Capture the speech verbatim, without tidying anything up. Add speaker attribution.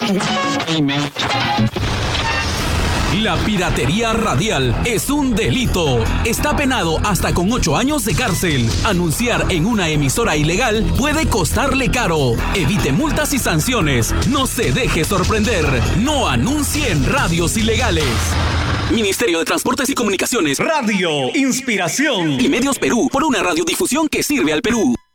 Speaker 1: La piratería radial es un delito. Está penado hasta con ocho años de cárcel. Anunciar en una emisora ilegal puede costarle caro. Evite multas y sanciones. No se deje sorprender. No anuncie en radios ilegales. Ministerio de Transportes y Comunicaciones.
Speaker 2: Radio Inspiración
Speaker 1: Y Medios Perú, por una radiodifusión que sirve al Perú.